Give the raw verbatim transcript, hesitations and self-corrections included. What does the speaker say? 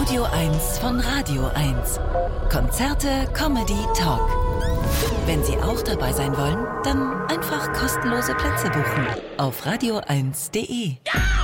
Studio eins von Radio eins. Konzerte, Comedy, Talk. Wenn Sie auch dabei sein wollen, dann einfach kostenlose Plätze buchen auf radio eins punkt de.